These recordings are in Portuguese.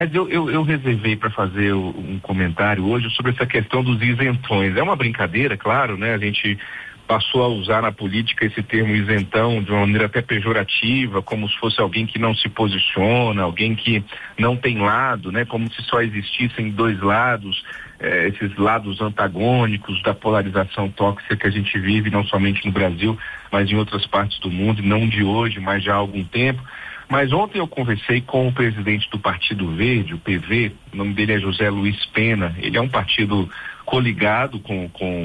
Mas eu reservei para fazer um comentário hoje sobre essa questão dos isentões. É uma brincadeira, claro, né? A gente passou a usar na política esse termo isentão de uma maneira até pejorativa, como se fosse alguém que não se posiciona, alguém que não tem lado, né? Como se só existissem dois lados, esses lados antagônicos da polarização tóxica que a gente vive não somente no Brasil, mas em outras partes do mundo, não de hoje, mas já há algum tempo. Mas ontem eu conversei com o presidente do Partido Verde, o PV, o nome dele é José Luiz Pena. Ele é um partido coligado com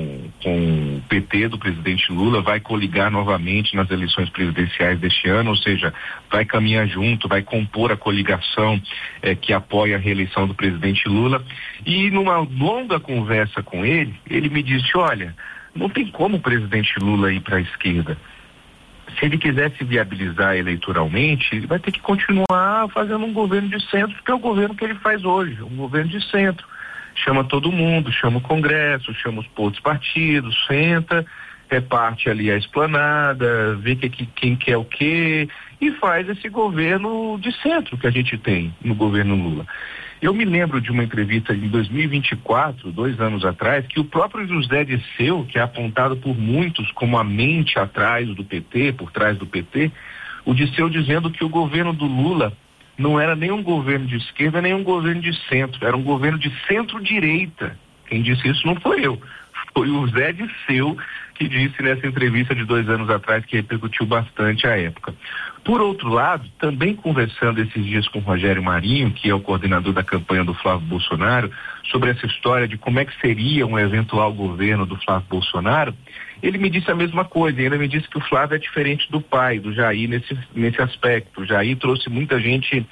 o PT do presidente Lula, vai coligar novamente nas eleições presidenciais deste ano, ou seja, vai caminhar junto, vai compor a coligação que apoia a reeleição do presidente Lula. E numa longa conversa com ele, ele me disse, olha, não tem como o presidente Lula ir para a esquerda. Se ele quiser se viabilizar eleitoralmente, ele vai ter que continuar fazendo um governo de centro, que é o governo que ele faz hoje, um governo de centro. Chama todo mundo, chama o Congresso, chama os outros partidos, senta, reparte ali a esplanada, vê quem quer o quê e faz esse governo de centro que a gente tem no governo Lula. Eu me lembro de uma entrevista em 2024, 2 anos atrás, que o próprio José Dirceu, que é apontado por muitos como a mente atrás do PT, por trás do PT, o Dirceu dizendo que o governo do Lula não era nem um governo de esquerda, nem um governo de centro, era um governo de centro-direita. Quem disse isso não foi eu, foi o Zé Dirceu que disse nessa entrevista de 2 anos atrás, que repercutiu bastante à época. Por outro lado, também conversando esses dias com o Rogério Marinho, que é o coordenador da campanha do Flávio Bolsonaro, sobre essa história de como é que seria um eventual governo do Flávio Bolsonaro, ele me disse a mesma coisa, ele me disse que o Flávio é diferente do pai, do Jair, nesse aspecto. O Jair trouxe muita gente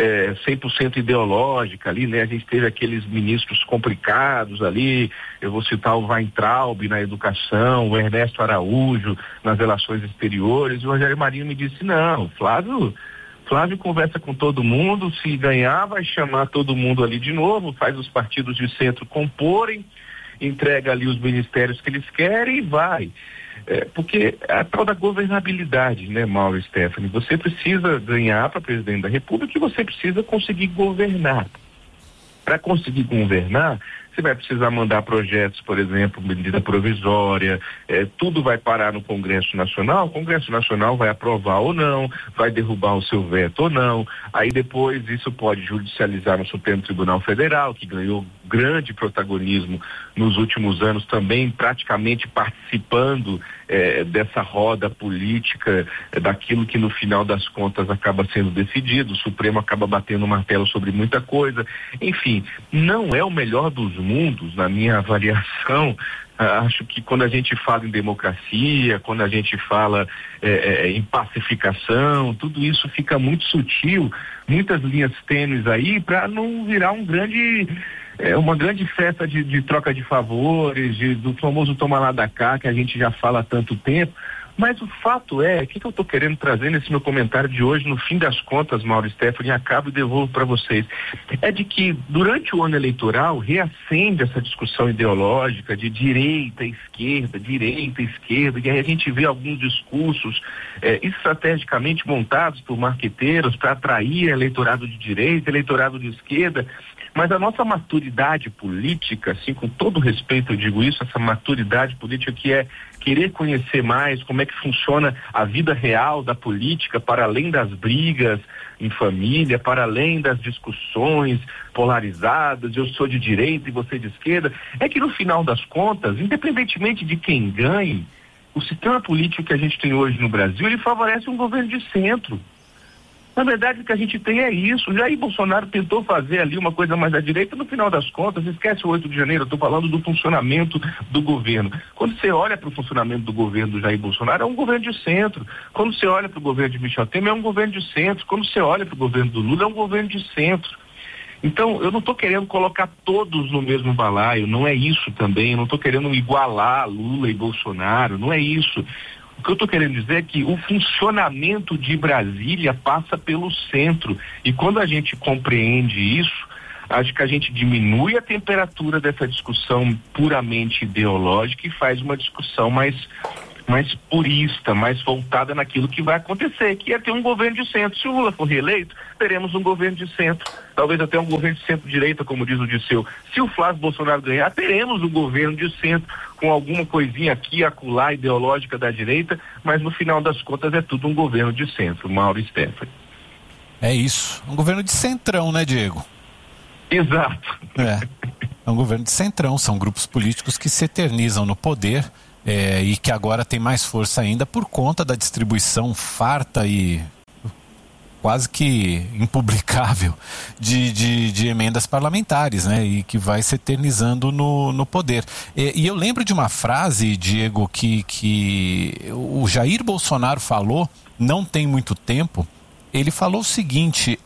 100% ideológica ali, né? A gente teve aqueles ministros complicados ali, eu vou citar o Weintraub na educação, o Ernesto Araújo nas relações exteriores, e o Rogério Marinho me disse, não, Flávio conversa com todo mundo, se ganhar vai chamar todo mundo ali de novo, faz os partidos de centro comporem, entrega ali os ministérios que eles querem e vai. Porque a tal da governabilidade, né, Mauro e Stephanie, você precisa ganhar para presidente da República e você precisa conseguir governar. Para conseguir governar, você vai precisar mandar projetos, por exemplo, medida provisória, tudo vai parar no Congresso Nacional, o Congresso Nacional vai aprovar ou não, vai derrubar o seu veto ou não, aí depois isso pode judicializar no Supremo Tribunal Federal, que ganhou grande protagonismo nos últimos anos também, praticamente participando dessa roda política, daquilo que no final das contas acaba sendo decidido, o Supremo acaba batendo o martelo sobre muita coisa, enfim, não é o melhor dos mundos, na minha avaliação. Acho que quando a gente fala em democracia, quando a gente fala em pacificação, tudo isso fica muito sutil, muitas linhas tênues aí, para não virar uma grande festa de troca de favores, do famoso toma lá da cá, que a gente já fala há tanto tempo. Mas o fato o que eu estou querendo trazer nesse meu comentário de hoje, no fim das contas, Mauro e Stephanie, acabo e devolvo para vocês, é de que durante o ano eleitoral reacende essa discussão ideológica de direita, esquerda, e aí a gente vê alguns discursos estrategicamente montados por marqueteiros para atrair eleitorado de direita, eleitorado de esquerda. Mas a nossa maturidade política, assim, com todo respeito eu digo isso, essa maturidade política que é querer conhecer mais como é que funciona a vida real da política, para além das brigas em família, para além das discussões polarizadas, eu sou de direita e você de esquerda, é que no final das contas, independentemente de quem ganhe, o sistema político que a gente tem hoje no Brasil, ele favorece um governo de centro. Na verdade, o que a gente tem é isso. Jair Bolsonaro tentou fazer ali uma coisa mais à direita, no final das contas, esquece o 8 de janeiro, eu estou falando do funcionamento do governo. Quando você olha para o funcionamento do governo do Jair Bolsonaro, é um governo de centro. Quando você olha para o governo de Michel Temer, é um governo de centro. Quando você olha para o governo do Lula, é um governo de centro. Então, eu não estou querendo colocar todos no mesmo balaio, não é isso também, eu não estou querendo igualar Lula e Bolsonaro, não é isso. O que eu estou querendo dizer é que o funcionamento de Brasília passa pelo centro, e quando a gente compreende isso, acho que a gente diminui a temperatura dessa discussão puramente ideológica e faz uma discussão mais mais purista, mais voltada naquilo que vai acontecer, que é ter um governo de centro. Se o Lula for reeleito, teremos um governo de centro, talvez até um governo de centro-direita, como diz o Dirceu. Se o Flávio Bolsonaro ganhar, teremos um governo de centro, com alguma coisinha aqui, acolá, ideológica da direita, mas no final das contas é tudo um governo de centro, Mauro e Stephanie. É isso, um governo de centrão, né, Diego? Exato. É um governo de centrão, são grupos políticos que se eternizam no poder, e que agora tem mais força ainda por conta da distribuição farta e quase que impublicável de emendas parlamentares, né? E que vai se eternizando no poder. E eu lembro de uma frase, Diego, que o Jair Bolsonaro falou, não tem muito tempo. Ele falou o seguinte: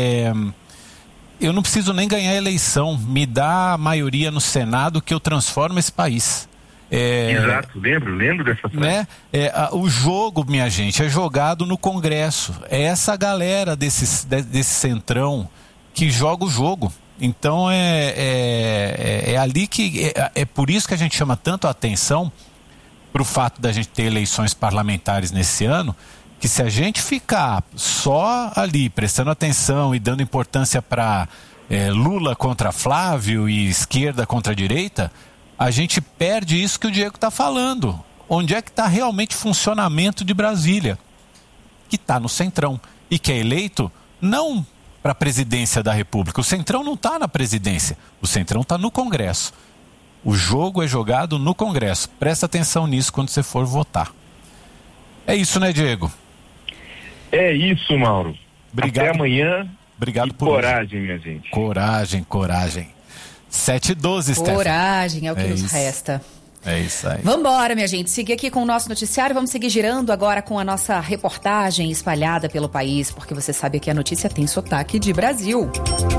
eu não preciso nem ganhar a eleição, me dá a maioria no Senado que eu transformo esse país. Exato, lembro dessa frase. Né? O jogo, minha gente, é jogado no Congresso. É essa galera desse centrão que joga o jogo. Então é ali que... É por isso que a gente chama tanto a atenção para o fato da gente ter eleições parlamentares nesse ano, que se a gente ficar só ali prestando atenção e dando importância para Lula contra Flávio e esquerda contra direita, a gente perde isso que o Diego está falando. Onde é que está realmente o funcionamento de Brasília? Que está no Centrão. E que é eleito não para a presidência da República. O Centrão não está na presidência. O Centrão está no Congresso. O jogo é jogado no Congresso. Presta atenção nisso quando você for votar. É isso, né, Diego? É isso, Mauro. Obrigado. Até amanhã. Obrigado por coragem, minha gente. Coragem. 7h12, Stephanie. Coragem é o que nos resta. É isso aí. Vambora, minha gente. Seguir aqui com o nosso noticiário. Vamos seguir girando agora com a nossa reportagem espalhada pelo país, porque você sabe que a notícia tem sotaque de Brasil.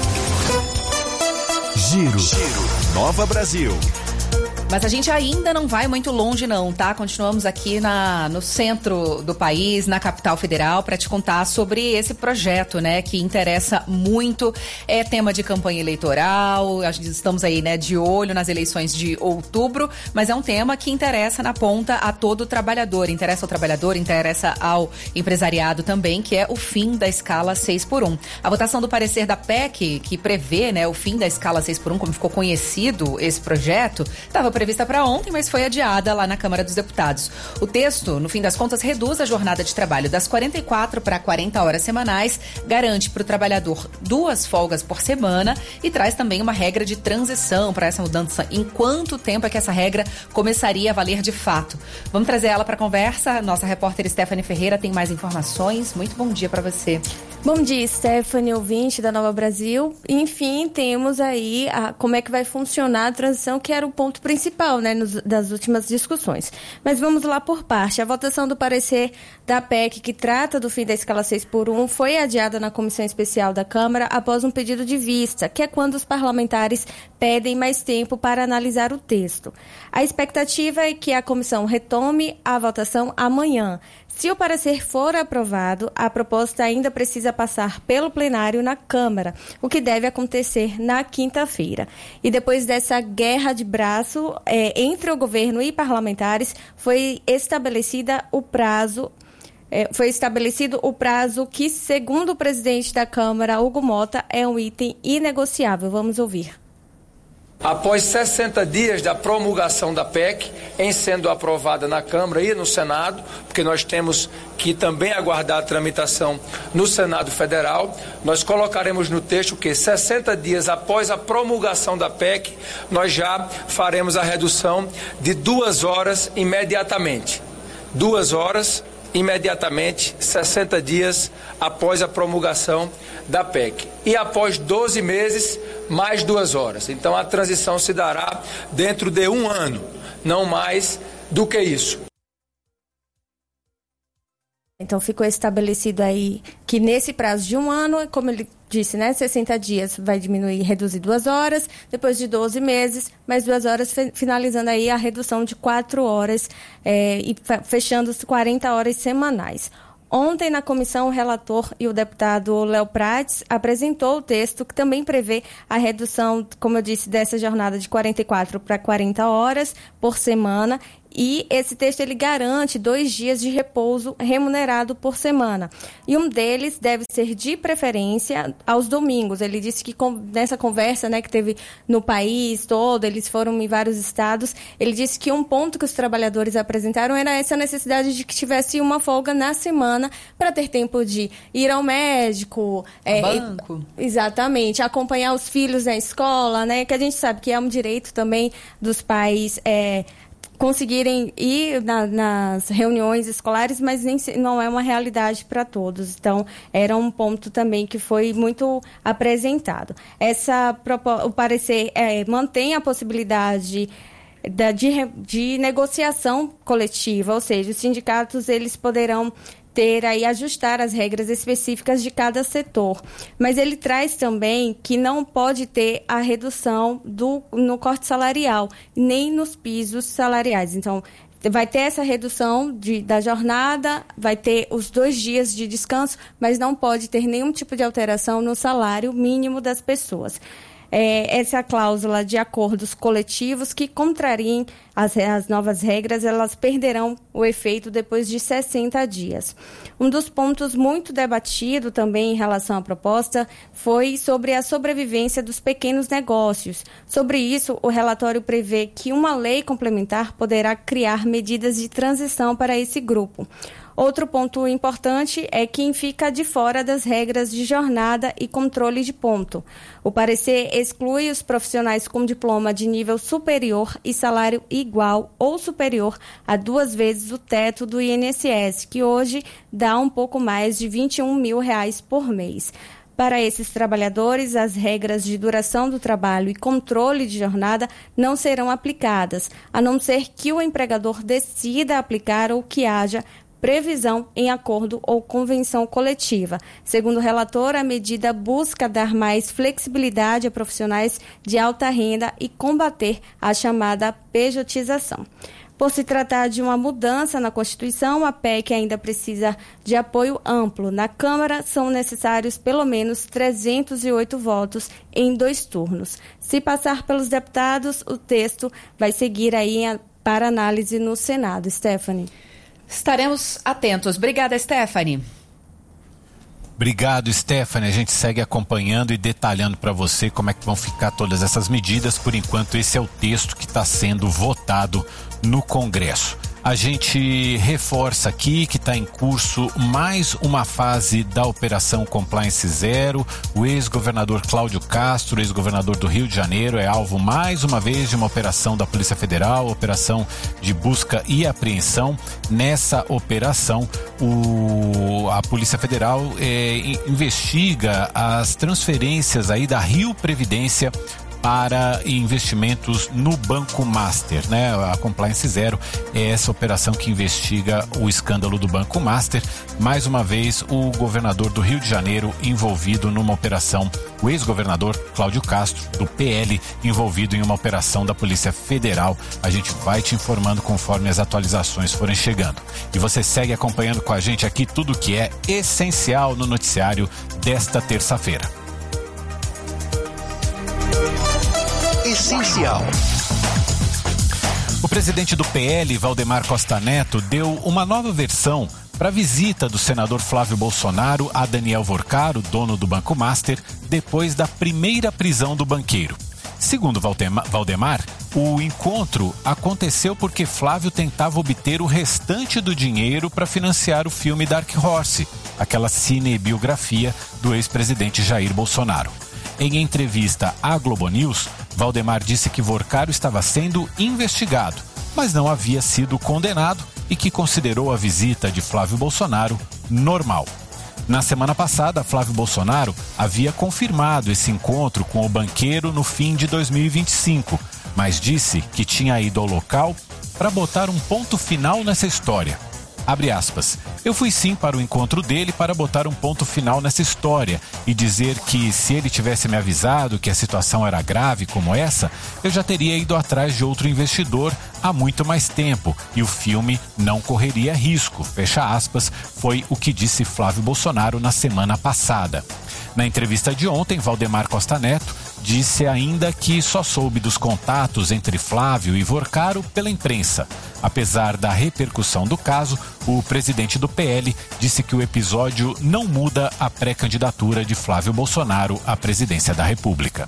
Giro. Nova Brasil. Mas a gente ainda não vai muito longe não, tá? Continuamos aqui no centro do país, na capital federal, para te contar sobre esse projeto, né? Que interessa muito, é tema de campanha eleitoral, estamos aí, né, de olho nas eleições de outubro, mas é um tema que interessa na ponta a todo trabalhador, interessa ao trabalhador, interessa ao empresariado também, que é o fim da escala 6x1. A votação do parecer da PEC, que prevê, né, o fim da escala 6x1, como ficou conhecido esse projeto, estava prevista para ontem, mas foi adiada lá na Câmara dos Deputados. O texto, no fim das contas, reduz a jornada de trabalho das 44 para 40 horas semanais, garante para o trabalhador 2 folgas por semana e traz também uma regra de transição para essa mudança. Em quanto tempo é que essa regra começaria a valer de fato? Vamos trazer ela para a conversa. Nossa repórter Stephanie Ferreira tem mais informações. Muito bom dia para você. Bom dia, Stephanie, ouvinte da Nova Brasil. Enfim, temos aí como é que vai funcionar a transição, que era o ponto principal, né, das últimas discussões. Mas vamos lá por parte. A votação do parecer da PEC, que trata do fim da escala 6x1, foi adiada na Comissão Especial da Câmara após um pedido de vista, que é quando os parlamentares pedem mais tempo para analisar o texto. A expectativa é que a comissão retome a votação amanhã. Se o parecer for aprovado, a proposta ainda precisa passar pelo plenário na Câmara, o que deve acontecer na quinta-feira. E depois dessa guerra de braço entre o governo e parlamentares, foi estabelecido o prazo que, segundo o presidente da Câmara, Hugo Mota, é um item inegociável. Vamos ouvir. Após 60 dias da promulgação da PEC, em sendo aprovada na Câmara e no Senado, porque nós temos que também aguardar a tramitação no Senado Federal, nós colocaremos no texto que 60 dias após a promulgação da PEC, nós já faremos a redução de 2 horas imediatamente. 2 horas imediatamente, 60 dias após a promulgação da PEC. E após 12 meses, mais 2 horas. Então a transição se dará dentro de 1 ano, não mais do que isso. Então ficou estabelecido aí que nesse prazo de 1 ano, como ele disse, né, 60 dias vai diminuir, reduzir 2 horas, depois de 12 meses, mais 2 horas, finalizando aí a redução de 4 horas e fechando os 40 horas semanais. Ontem, na comissão, o relator e o deputado Léo Prates apresentou o texto que também prevê a redução, como eu disse, dessa jornada de 44 para 40 horas por semana E esse texto ele garante 2 dias de repouso remunerado por semana. E um deles deve ser de preferência aos domingos. Ele disse que nessa conversa, né, que teve no país todo, eles foram em vários estados, ele disse que um ponto que os trabalhadores apresentaram era essa necessidade de que tivesse uma folga na semana para ter tempo de ir ao médico, banco. Exatamente, acompanhar os filhos na escola, né, que a gente sabe que é um direito também dos pais conseguirem ir nas reuniões escolares, mas não é uma realidade para todos. Então, era um ponto também que foi muito apresentado. O parecer mantém a possibilidade de negociação coletiva, ou seja, os sindicatos eles poderão ajustar as regras específicas de cada setor. Mas ele traz também que não pode ter a redução no corte salarial, nem nos pisos salariais. Então, vai ter essa redução da jornada, vai ter os 2 dias de descanso, mas não pode ter nenhum tipo de alteração no salário mínimo das pessoas. Essa cláusula de acordos coletivos que contrariem as novas regras, elas perderão o efeito depois de 60 dias. Um dos pontos muito debatido também em relação à proposta foi sobre a sobrevivência dos pequenos negócios. Sobre isso, o relatório prevê que uma lei complementar poderá criar medidas de transição para esse grupo. Outro ponto importante é quem fica de fora das regras de jornada e controle de ponto. O parecer exclui os profissionais com diploma de nível superior e salário igual ou superior a 2 vezes o teto do INSS, que hoje dá um pouco mais de R$21 mil por mês. Para esses trabalhadores, as regras de duração do trabalho e controle de jornada não serão aplicadas, a não ser que o empregador decida aplicar ou que haja previsão em acordo ou convenção coletiva. Segundo o relator, a medida busca dar mais flexibilidade a profissionais de alta renda e combater a chamada pejotização. Por se tratar de uma mudança na Constituição, a PEC ainda precisa de apoio amplo. Na Câmara, são necessários pelo menos 308 votos em 2 turnos. Se passar pelos deputados, o texto vai seguir aí para análise no Senado. Stephanie. Estaremos atentos. Obrigada, Stephanie. Obrigado, Stephanie. A gente segue acompanhando e detalhando para você como é que vão ficar todas essas medidas. Por enquanto, esse é o texto que está sendo votado no Congresso. A gente reforça aqui que está em curso mais uma fase da Operação Compliance Zero. O ex-governador Cláudio Castro, ex-governador do Rio de Janeiro, é alvo mais uma vez de uma operação da Polícia Federal, operação de busca e apreensão. Nessa operação, a Polícia Federal investiga as transferências aí da Rio Previdência para investimentos no Banco Master, né? A Compliance Zero é essa operação que investiga o escândalo do Banco Master. Mais uma vez, o governador do Rio de Janeiro envolvido numa operação, o ex-governador Cláudio Castro, do PL, envolvido em uma operação da Polícia Federal. A gente vai te informando conforme as atualizações forem chegando. E você segue acompanhando com a gente aqui tudo que é essencial no noticiário desta terça-feira. Essencial. O presidente do PL, Valdemar Costa Neto, deu uma nova versão para a visita do senador Flávio Bolsonaro a Daniel Vorcaro, dono do Banco Master, depois da primeira prisão do banqueiro. Segundo Valdemar, o encontro aconteceu porque Flávio tentava obter o restante do dinheiro para financiar o filme Dark Horse, aquela cinebiografia do ex-presidente Jair Bolsonaro. Em entrevista à Globo News, Valdemar disse que Vorcaro estava sendo investigado, mas não havia sido condenado e que considerou a visita de Flávio Bolsonaro normal. Na semana passada, Flávio Bolsonaro havia confirmado esse encontro com o banqueiro no fim de 2025, mas disse que tinha ido ao local para botar um ponto final nessa história. Abre aspas, eu fui sim para o encontro dele para botar um ponto final nessa história e dizer que se ele tivesse me avisado que a situação era grave como essa, eu já teria ido atrás de outro investidor há muito mais tempo e o filme não correria risco, fecha aspas, foi o que disse Flávio Bolsonaro na semana passada. Na entrevista de ontem, Valdemar Costa Neto disse ainda que só soube dos contatos entre Flávio e Vorcaro pela imprensa. Apesar da repercussão do caso, o presidente do PL disse que o episódio não muda a pré-candidatura de Flávio Bolsonaro à presidência da República.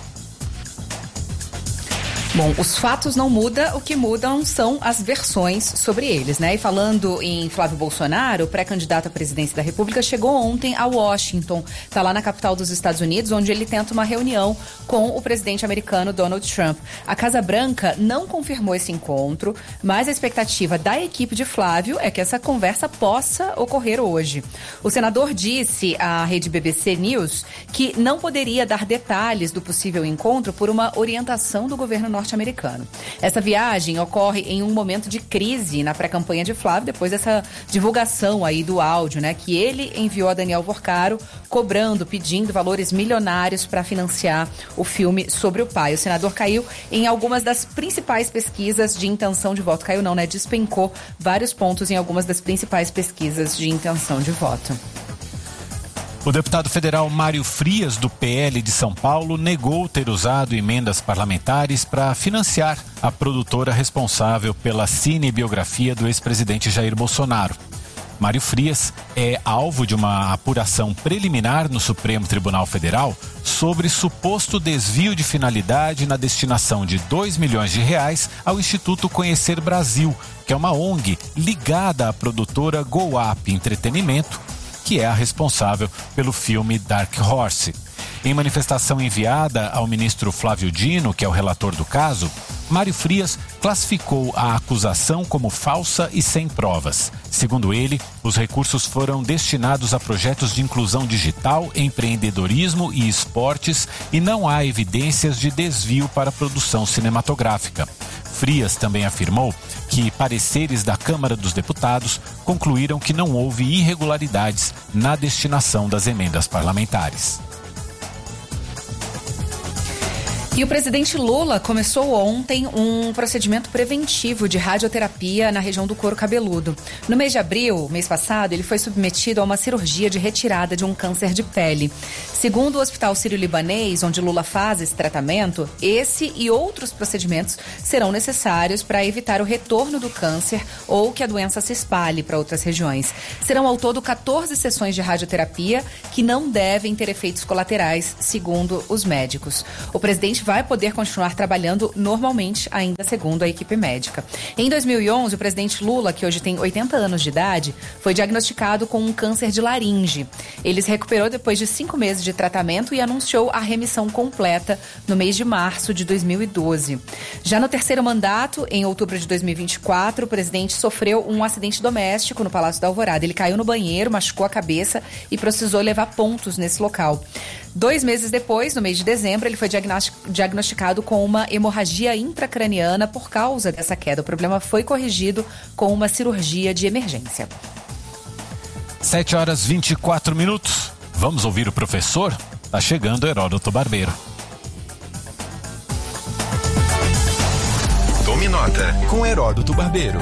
Bom, os fatos não mudam, o que mudam são as versões sobre eles, né? E falando em Flávio Bolsonaro, o pré-candidato à presidência da República chegou ontem a Washington, tá lá na capital dos Estados Unidos, onde ele tenta uma reunião com o presidente americano Donald Trump. A Casa Branca não confirmou esse encontro, mas a expectativa da equipe de Flávio é que essa conversa possa ocorrer hoje. O senador disse à rede BBC News que não poderia dar detalhes do possível encontro por uma orientação do governo norte-americano. Essa viagem ocorre em um momento de crise na pré-campanha de Flávio, depois dessa divulgação aí do áudio, né, que ele enviou a Daniel Vorcaro, pedindo valores milionários para financiar o filme sobre o pai. O senador caiu em algumas das principais pesquisas de intenção de voto. Caiu não, né? Despencou vários pontos em algumas das principais pesquisas de intenção de voto. O deputado federal Mário Frias, do PL de São Paulo, negou ter usado emendas parlamentares para financiar a produtora responsável pela cinebiografia do ex-presidente Jair Bolsonaro. Mário Frias é alvo de uma apuração preliminar no Supremo Tribunal Federal sobre suposto desvio de finalidade na destinação de R$2 milhões ao Instituto Conhecer Brasil, que é uma ONG ligada à produtora GoUp Entretenimento, que é a responsável pelo filme Dark Horse. Em manifestação enviada ao ministro Flávio Dino, que é o relator do caso, Mário Frias classificou a acusação como falsa e sem provas. Segundo ele, os recursos foram destinados a projetos de inclusão digital, empreendedorismo e esportes e não há evidências de desvio para a produção cinematográfica. Frias também afirmou que pareceres da Câmara dos Deputados concluíram que não houve irregularidades na destinação das emendas parlamentares. E o presidente Lula começou ontem um procedimento preventivo de radioterapia na região do couro cabeludo. No mês de abril, mês passado, ele foi submetido a uma cirurgia de retirada de um câncer de pele. Segundo o Hospital Sírio-Libanês, onde Lula faz esse tratamento, esse e outros procedimentos serão necessários para evitar o retorno do câncer ou que a doença se espalhe para outras regiões. Serão ao todo 14 sessões de radioterapia que não devem ter efeitos colaterais, segundo os médicos. O presidente vai poder continuar trabalhando normalmente, ainda segundo a equipe médica. Em 2011, o presidente Lula, que hoje tem 80 anos de idade, foi diagnosticado com um câncer de laringe. Ele se recuperou depois de 5 meses de tratamento e anunciou a remissão completa no mês de março de 2012. Já no terceiro mandato, em outubro de 2024, o presidente sofreu um acidente doméstico no Palácio da Alvorada. Ele caiu no banheiro, machucou a cabeça e precisou levar pontos nesse local. 2 meses depois, no mês de dezembro, ele foi diagnosticado com uma hemorragia intracraniana por causa dessa queda. O problema foi corrigido com uma cirurgia de emergência. 7h24. Vamos ouvir o professor? Tá chegando Heródoto Barbeiro. Tome nota com Heródoto Barbeiro.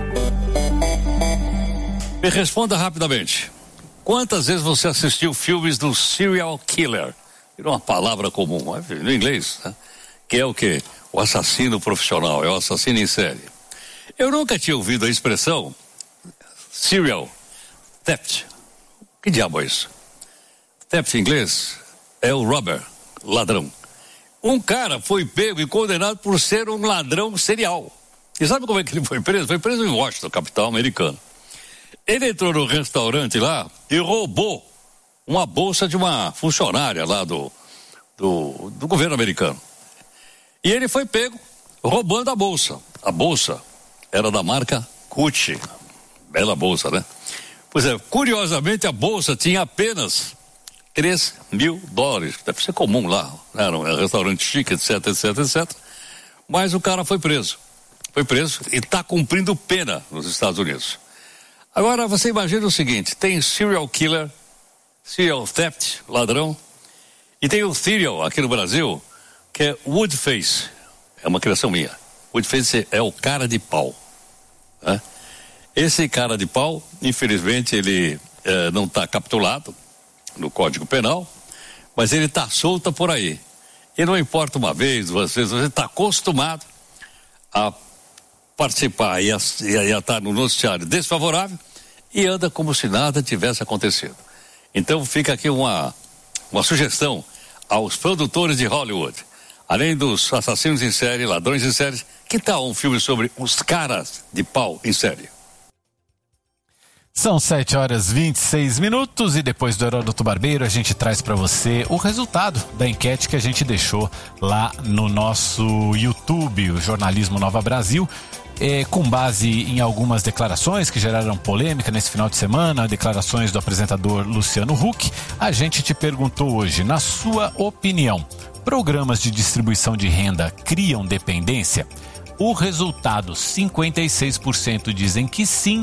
Me responda rapidamente. Quantas vezes você assistiu filmes do serial killer? Virou uma palavra comum, no inglês, né? Que é o quê? O assassino profissional, é o assassino em série. Eu nunca tinha ouvido a expressão serial theft. Que diabo é isso? Theft em inglês é o robber, ladrão. Um cara foi pego e condenado por ser um ladrão serial. E sabe como é que ele foi preso? Foi preso em Washington, capital americana. Ele entrou no restaurante lá e roubou uma bolsa de uma funcionária lá do governo americano. E ele foi pego roubando a bolsa. A bolsa era da marca Gucci. Bela bolsa, né? Pois é, curiosamente a bolsa tinha apenas $3 mil. Deve ser comum lá, né? Era um restaurante chique, etc, etc, etc. Mas o cara foi preso. Foi preso e está cumprindo pena nos Estados Unidos. Agora, você imagina o seguinte, tem serial killer, serial theft, ladrão, e tem o serial aqui no Brasil, que é Woodface, é uma criação minha. Woodface é o cara de pau, né? Esse cara de pau, infelizmente, ele não está capturado no Código Penal, mas ele está solto por aí. E não importa uma vez, você está acostumado a participar e a estar no noticiário desfavorável e anda como se nada tivesse acontecido. Então fica aqui uma sugestão aos produtores de Hollywood. Além dos assassinos em série, ladrões em série, que tal um filme sobre os caras de pau em série? São 7h26 e depois do Heródoto Barbeiro a gente traz para você o resultado da enquete que a gente deixou lá no nosso YouTube, o Jornalismo Nova Brasil, com base em algumas declarações que geraram polêmica nesse final de semana, declarações do apresentador Luciano Huck. A gente te perguntou hoje, na sua opinião, programas de distribuição de renda criam dependência? O resultado, 56% dizem que sim,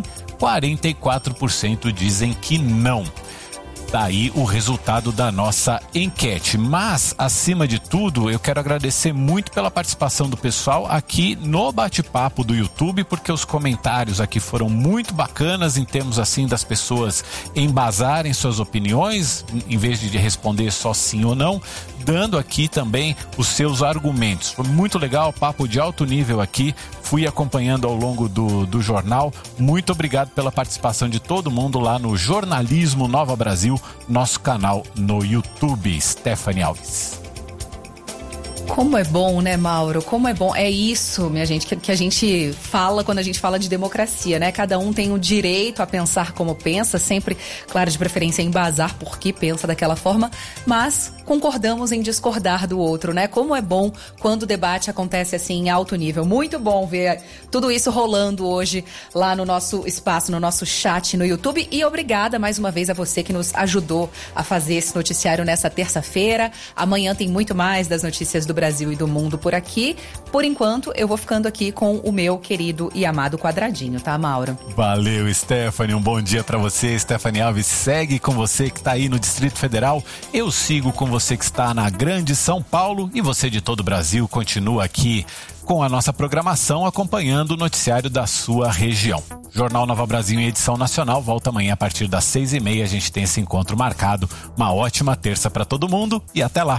44% dizem que não. Daí o resultado da nossa enquete. Mas, acima de tudo, eu quero agradecer muito pela participação do pessoal aqui no bate-papo do YouTube, porque os comentários aqui foram muito bacanas em termos assim das pessoas embasarem suas opiniões, em vez de responder só sim ou não, dando aqui também os seus argumentos. Foi muito legal, papo de alto nível aqui, fui acompanhando ao longo do jornal. Muito obrigado pela participação de todo mundo lá no Jornalismo Nova Brasil, nosso canal no YouTube. Stephanie Alves. Como é bom, né, Mauro? Como é bom. É isso, minha gente, que a gente fala quando a gente fala de democracia, né? Cada um tem o direito a pensar como pensa, sempre, claro, de preferência embasar por que pensa daquela forma, mas concordamos em discordar do outro, né? Como é bom quando o debate acontece assim em alto nível. Muito bom ver tudo isso rolando hoje lá no nosso espaço, no nosso chat no YouTube. E obrigada mais uma vez a você que nos ajudou a fazer esse noticiário nessa terça-feira. Amanhã tem muito mais das notícias do Brasil e do mundo por aqui. Por enquanto, eu vou ficando aqui com o meu querido e amado quadradinho, tá, Mauro? Valeu, Stephanie. Um bom dia pra você. Stephanie Alves segue com você que tá aí no Distrito Federal. Eu sigo com você que está na Grande São Paulo e você de todo o Brasil continua aqui com a nossa programação acompanhando o noticiário da sua região. Jornal Nova Brasil em edição nacional volta amanhã a partir das 6h30. A gente tem esse encontro marcado. Uma ótima terça pra todo mundo e até lá.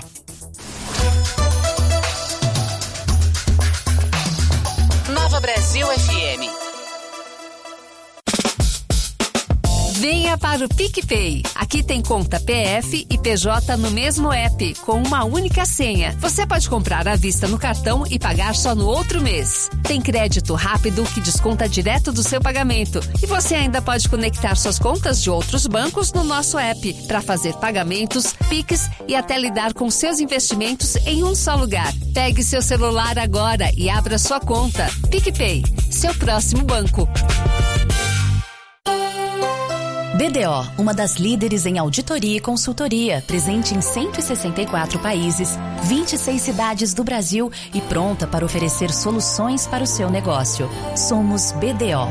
Nova Brasil FM. Venha para o PicPay. Aqui tem conta PF e PJ no mesmo app, com uma única senha. Você pode comprar à vista no cartão e pagar só no outro mês. Tem crédito rápido que desconta direto do seu pagamento. E você ainda pode conectar suas contas de outros bancos no nosso app para fazer pagamentos, Pix e até lidar com seus investimentos em um só lugar. Pegue seu celular agora e abra sua conta. PicPay, seu próximo banco. BDO, uma das líderes em auditoria e consultoria, presente em 164 países, 26 cidades do Brasil e pronta para oferecer soluções para o seu negócio. Somos BDO.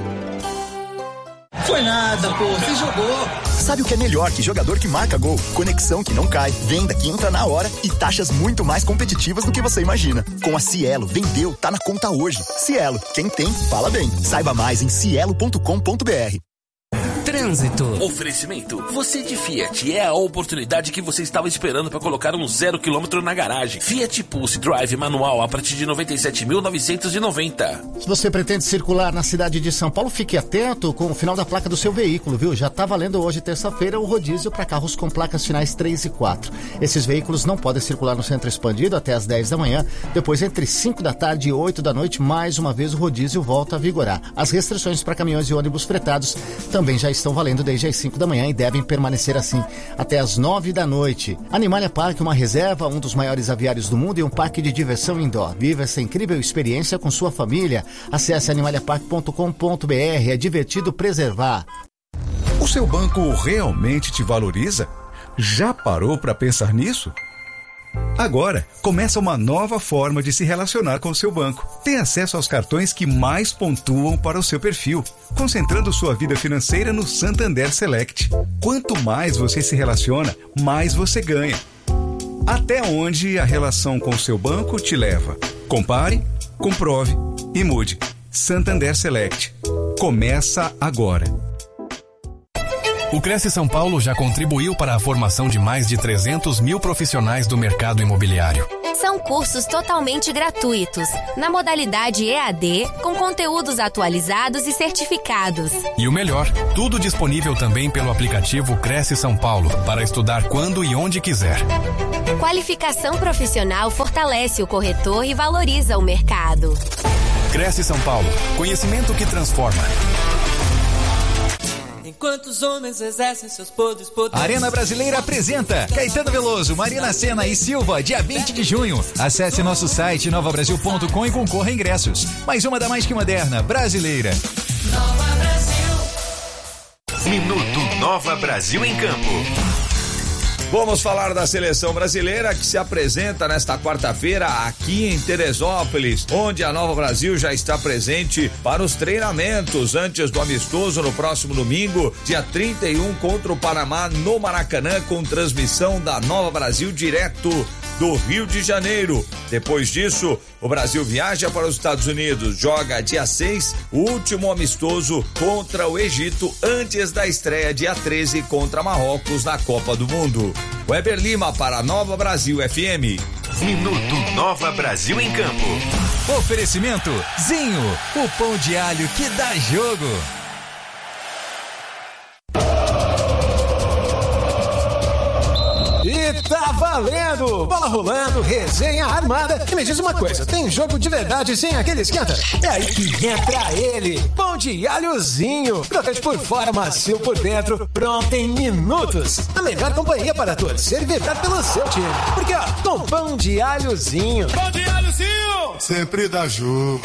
Foi nada, pô, você jogou. Sabe o que é melhor que jogador que marca gol? Conexão que não cai, venda que entra na hora e taxas muito mais competitivas do que você imagina. Com a Cielo, vendeu, tá na conta hoje. Cielo, quem tem, fala bem. Saiba mais em cielo.com.br. Trânsito. Oferecimento. Você de Fiat é a oportunidade que você estava esperando para colocar um 0 km na garagem. Fiat Pulse Drive manual a partir de 97.990. Se você pretende circular na cidade de São Paulo, fique atento com o final da placa do seu veículo, viu? Já está valendo hoje, terça-feira, o rodízio para carros com placas finais 3 e 4. Esses veículos não podem circular no centro expandido até as 10 da manhã. Depois, entre 5 da tarde e 8 da noite, mais uma vez o rodízio volta a vigorar. As restrições para caminhões e ônibus fretados também já estão valendo desde as 5 da manhã e devem permanecer assim até as 9 da noite. Animalia Park, uma reserva, um dos maiores aviários do mundo e um parque de diversão indoor. Viva essa incrível experiência com sua família. Acesse animaliapark.com.br. É divertido preservar. O seu banco realmente te valoriza? Já parou para pensar nisso? Agora, começa uma nova forma de se relacionar com o seu banco. Tem acesso aos cartões que mais pontuam para o seu perfil, concentrando sua vida financeira no Santander Select. Quanto mais você se relaciona, mais você ganha. Até onde a relação com o seu banco te leva? Compare, comprove e mude. Santander Select. Começa agora. O Cresce São Paulo já contribuiu para a formação de mais de 300 mil profissionais do mercado imobiliário. São cursos totalmente gratuitos, na modalidade EAD, com conteúdos atualizados e certificados. E o melhor, tudo disponível também pelo aplicativo Cresce São Paulo, para estudar quando e onde quiser. Qualificação profissional fortalece o corretor e valoriza o mercado. Cresce São Paulo, conhecimento que transforma. Enquanto os homens exercem seus poderes. Arena Brasileira apresenta Caetano Veloso, Marina Sena e Silva, dia 20 de junho. Acesse nosso site novabrasil.com e concorra a ingressos. Mais uma da mais que moderna, brasileira. Nova Brasil. Minuto Nova Brasil em Campo. Vamos falar da seleção brasileira que se apresenta nesta quarta-feira aqui em Teresópolis, onde a Nova Brasil já está presente para os treinamentos antes do amistoso no próximo domingo, dia 31, contra o Panamá no Maracanã, com transmissão da Nova Brasil direto do Rio de Janeiro. Depois disso, o Brasil viaja para os Estados Unidos, joga dia 6, o último amistoso contra o Egito, antes da estreia dia 13 contra Marrocos na Copa do Mundo. Weber Lima para Nova Brasil FM. Minuto Nova Brasil em Campo. Oferecimento Zinho, o pão de alho que dá jogo. E tá valendo! Bola rolando, resenha armada. E me diz uma coisa, tem jogo de verdade sem aquele esquenta? É aí que entra ele, pão de alhozinho. Crocante por fora, macio por dentro, pronto em minutos. A melhor companhia para torcer e vibrar pelo seu time. Porque ó, com pão de alhozinho. Pão de alhozinho! Sempre dá jogo.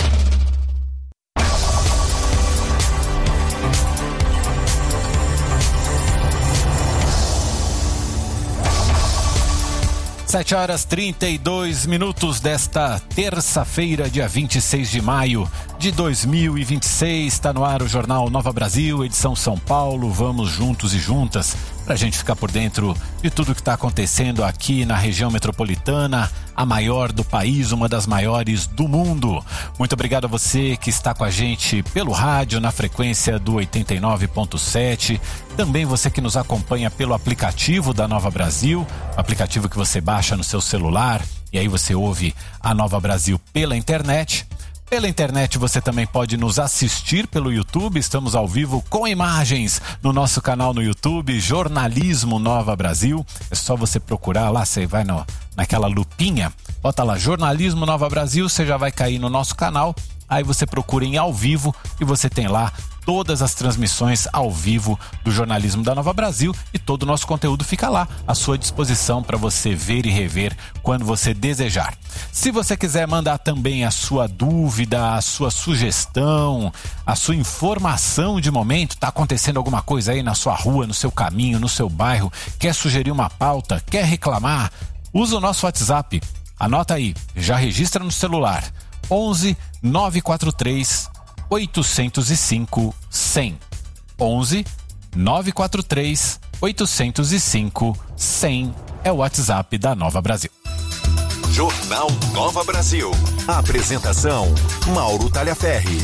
Sete horas 32 minutos desta terça-feira, dia 26 de maio de 2026. Está no ar o Jornal Nova Brasil, edição São Paulo. Vamos juntos e juntas para a gente ficar por dentro de tudo que está acontecendo aqui na região metropolitana, a maior do país, uma das maiores do mundo. Muito obrigado a você que está com a gente pelo rádio, na frequência do 89.7. Também você que nos acompanha pelo aplicativo da Nova Brasil, aplicativo que você baixa no seu celular e aí você ouve a Nova Brasil pela internet. Pela internet você também pode nos assistir pelo YouTube, estamos ao vivo com imagens no nosso canal no YouTube, Jornalismo Nova Brasil. É só você procurar lá, você vai naquela lupinha, bota lá Jornalismo Nova Brasil, você já vai cair no nosso canal. Aí você procura em ao vivo e você tem lá todas as transmissões ao vivo do jornalismo da Nova Brasil e todo o nosso conteúdo fica lá à sua disposição para você ver e rever quando você desejar. Se você quiser mandar também a sua dúvida, a sua sugestão, a sua informação de momento, tá acontecendo alguma coisa aí na sua rua, no seu caminho, no seu bairro, quer sugerir uma pauta, quer reclamar, usa o nosso WhatsApp. Anota aí, já registra no celular. 11 943 805 100. 11 943 805 100 é o WhatsApp da Nova Brasil. Jornal Nova Brasil. Apresentação: Mauro Talhaferri.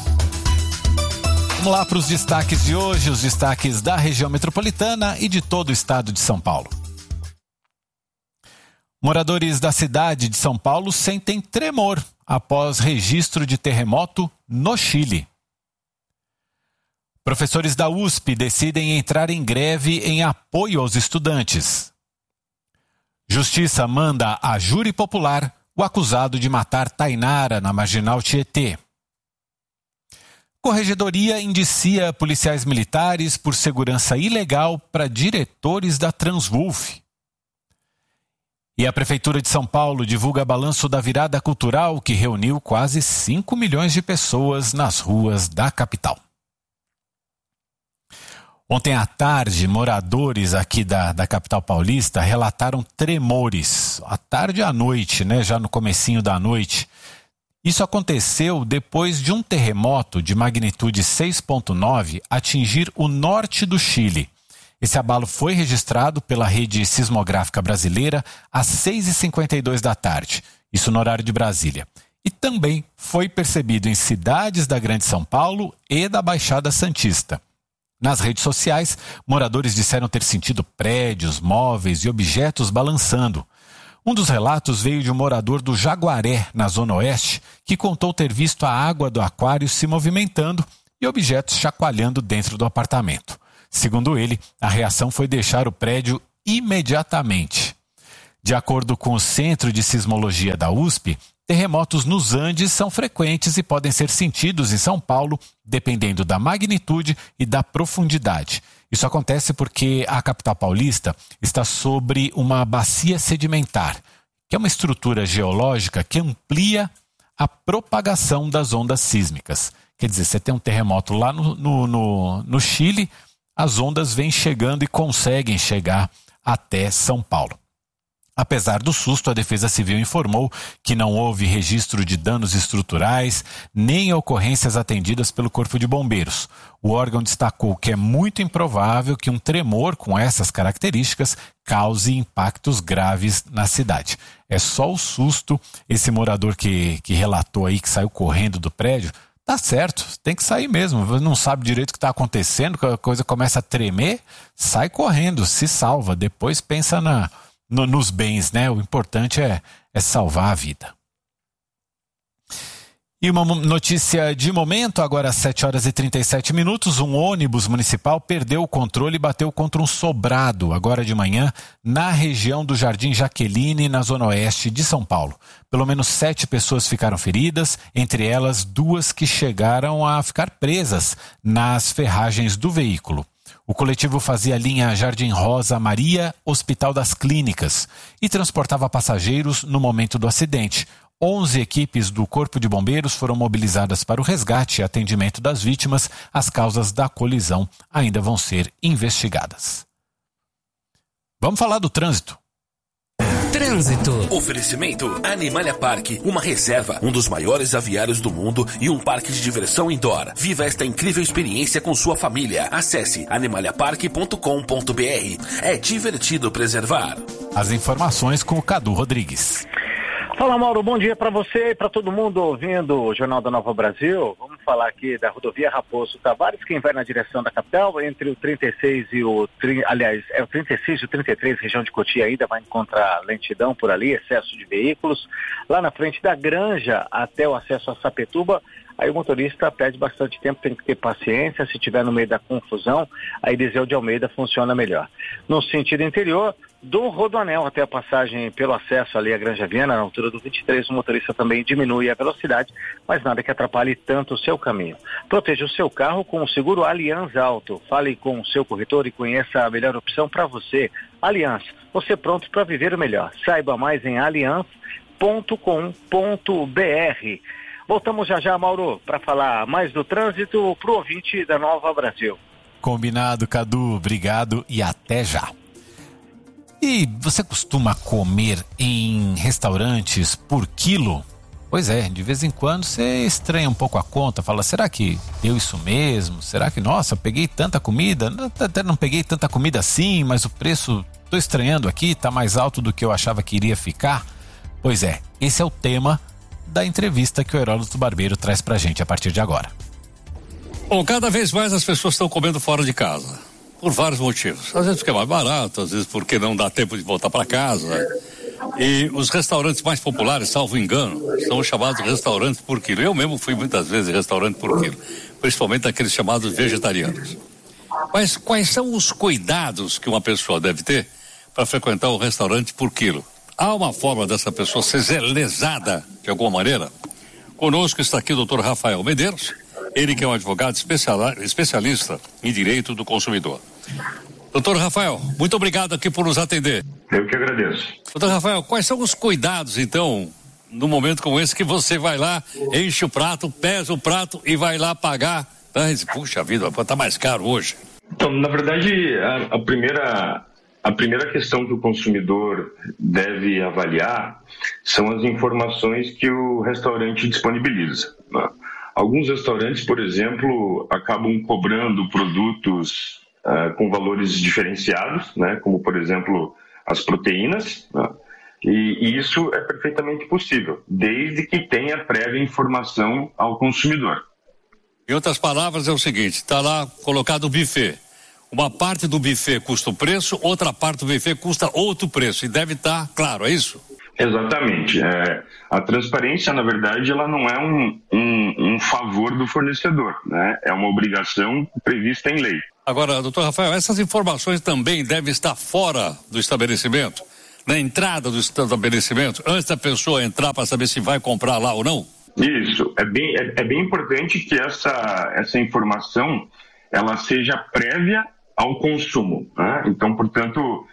Vamos lá para os destaques de hoje, os destaques da região metropolitana e de todo o estado de São Paulo. Moradores da cidade de São Paulo sentem tremor após registro de terremoto no Chile. Professores da USP decidem entrar em greve em apoio aos estudantes. Justiça manda a júri popular o acusado de matar Tainara na Marginal Tietê. Corregedoria indicia policiais militares por segurança ilegal para diretores da Transwulf. E a Prefeitura de São Paulo divulga balanço da virada cultural que reuniu quase 5 milhões de pessoas nas ruas da capital. Ontem à tarde, moradores aqui da capital paulista relataram tremores. À tarde e à noite, né? Já no comecinho da noite. Isso aconteceu depois de um terremoto de magnitude 6,9 atingir o norte do Chile. Esse abalo foi registrado pela Rede Sismográfica Brasileira às 6h52 da tarde, isso no horário de Brasília. E também foi percebido em cidades da Grande São Paulo e da Baixada Santista. Nas redes sociais, moradores disseram ter sentido prédios, móveis e objetos balançando. Um dos relatos veio de um morador do Jaguaré, na Zona Oeste, que contou ter visto a água do aquário se movimentando e objetos chacoalhando dentro do apartamento. Segundo ele, a reação foi deixar o prédio imediatamente. De acordo com o Centro de Sismologia da USP, terremotos nos Andes são frequentes e podem ser sentidos em São Paulo, dependendo da magnitude e da profundidade. Isso acontece porque a capital paulista está sobre uma bacia sedimentar, que é uma estrutura geológica que amplia a propagação das ondas sísmicas. Quer dizer, você tem um terremoto lá no Chile, as ondas vêm chegando e conseguem chegar até São Paulo. Apesar do susto, a Defesa Civil informou que não houve registro de danos estruturais nem ocorrências atendidas pelo Corpo de Bombeiros. O órgão destacou que é muito improvável que um tremor com essas características cause impactos graves na cidade. É só o susto. Esse morador que relatou aí que saiu correndo do prédio, tá certo, tem que sair mesmo. Não sabe direito o que está acontecendo, a coisa começa a tremer, sai correndo, se salva. Depois pensa nos bens, né? O importante é salvar a vida. E uma notícia de momento, agora às 7h37, um ônibus municipal perdeu o controle e bateu contra um sobrado, agora de manhã, na região do Jardim Jaqueline, na Zona Oeste de São Paulo. Pelo menos 7 pessoas ficaram feridas, entre elas 2 que chegaram a ficar presas nas ferragens do veículo. O coletivo fazia a linha Jardim Rosa Maria, Hospital das Clínicas, e transportava passageiros no momento do acidente. 11 equipes do Corpo de Bombeiros foram mobilizadas para o resgate e atendimento das vítimas. As causas da colisão ainda vão ser investigadas. Vamos falar do trânsito. Trânsito. Oferecimento Animalia Park, uma reserva, um dos maiores aviários do mundo e um parque de diversão indoor. Viva esta incrível experiência com sua família. Acesse animaliapark.com.br. É divertido preservar. As informações com o Cadu Rodrigues. Fala, Mauro, bom dia para você e para todo mundo ouvindo o Jornal da Nova Brasil. Vamos falar aqui da rodovia Raposo Tavares, quem vai na direção da capital, entre o 36 e o 36 e o 33, região de Cotia, ainda vai encontrar lentidão por ali, excesso de veículos. Lá na frente da Granja até o acesso a Sapituba, aí o motorista perde bastante tempo, tem que ter paciência. Se estiver no meio da confusão, a Eliseu de Almeida funciona melhor. No sentido interior, do Rodoanel até a passagem pelo acesso ali à Granja Viana, na altura do 23, o motorista também diminui a velocidade, mas nada que atrapalhe tanto o seu caminho. Proteja o seu carro com o seguro Allianz Auto. Fale com o seu corretor e conheça a melhor opção para você. Allianz, você pronto para viver o melhor. Saiba mais em allianz.com.br. Voltamos já, Mauro, para falar mais do trânsito para o ouvinte da Nova Brasil. Combinado, Cadu. Obrigado e até já. E você costuma comer em restaurantes por quilo? Pois é, de vez em quando você estranha um pouco a conta, fala, será que deu isso mesmo? Será que, nossa, peguei tanta comida? Até não peguei tanta comida assim, mas o preço, tô estranhando aqui, tá mais alto do que eu achava que iria ficar? Pois é, esse é o tema da entrevista que o Heródoto Barbeiro traz pra gente a partir de agora. Bom, cada vez mais as pessoas estão comendo fora de casa, por vários motivos. Às vezes porque é mais barato, às vezes porque não dá tempo de voltar para casa. E os restaurantes mais populares, salvo engano, são os chamados restaurantes por quilo. Eu mesmo fui muitas vezes em restaurante por quilo, principalmente aqueles chamados vegetarianos. Mas quais são os cuidados que uma pessoa deve ter para frequentar um restaurante por quilo? Há uma forma dessa pessoa ser lesada de alguma maneira? Conosco está aqui o Dr. Rafael Medeiros, ele que é um advogado especialista em direito do consumidor. Doutor Rafael, muito obrigado aqui por nos atender. Eu que agradeço. Doutor Rafael, quais são os cuidados, então, num momento como esse, que você vai lá, enche o prato, pesa o prato e vai lá pagar? Puxa vida, tá mais caro hoje. Então, na verdade, a primeira questão que o consumidor deve avaliar são as informações que o restaurante disponibiliza, né? Alguns restaurantes, por exemplo, acabam cobrando produtos com valores diferenciados, né? Como, por exemplo, as proteínas, né? E isso é perfeitamente possível, desde que tenha prévia informação ao consumidor. Em outras palavras, é o seguinte, está lá colocado o buffet. Uma parte do buffet custa um preço, outra parte do buffet custa outro preço. E deve estar claro, é isso? Exatamente. A transparência, na verdade, ela não é um favor do fornecedor, né? É uma obrigação prevista em lei. Agora, doutor Rafael, essas informações também devem estar fora do estabelecimento, na entrada do estabelecimento, antes da pessoa entrar para saber se vai comprar lá ou não? Isso. É bem importante que essa informação ela seja prévia ao consumo, né? Então, portanto,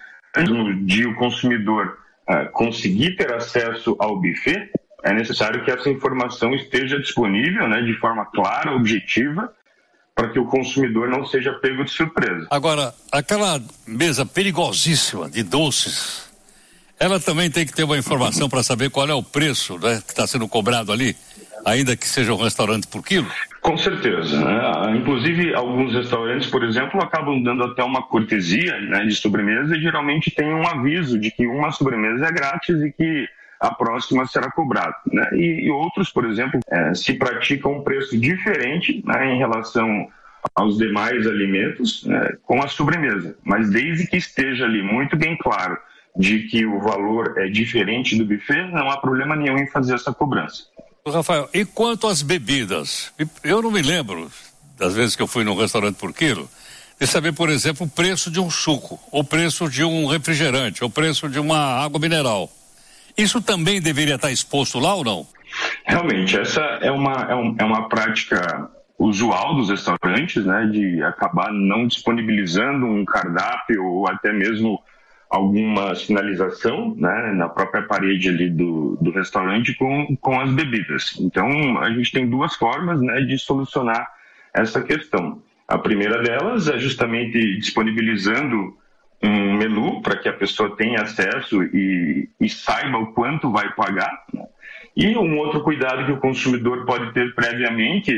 de o consumidor conseguir ter acesso ao buffet, é necessário que essa informação esteja disponível, né, de forma clara, objetiva, para que o consumidor não seja pego de surpresa. Agora, aquela mesa perigosíssima de doces, ela também tem que ter uma informação para saber qual é o preço, né, que está sendo cobrado ali, ainda que seja um restaurante por quilo? Com certeza, né? Inclusive, alguns restaurantes, por exemplo, acabam dando até uma cortesia, né, de sobremesa, e geralmente tem um aviso de que uma sobremesa é grátis e que a próxima será cobrada, né? E outros, por exemplo, se praticam um preço diferente, né, em relação aos demais alimentos, né, com a sobremesa. Mas desde que esteja ali muito bem claro de que o valor é diferente do buffet, não há problema nenhum em fazer essa cobrança. Rafael, e quanto às bebidas? Eu não me lembro, das vezes que eu fui num restaurante por quilo, de saber, por exemplo, o preço de um suco, o preço de um refrigerante, o preço de uma água mineral. Isso também deveria estar exposto lá ou não? Realmente, essa é uma prática usual dos restaurantes, né, de acabar não disponibilizando um cardápio ou até mesmo alguma sinalização, né, na própria parede ali do restaurante com as bebidas. Então, a gente tem duas formas, né, de solucionar essa questão. A primeira delas é justamente disponibilizando um menu para que a pessoa tenha acesso e saiba o quanto vai pagar, né? E um outro cuidado que o consumidor pode ter previamente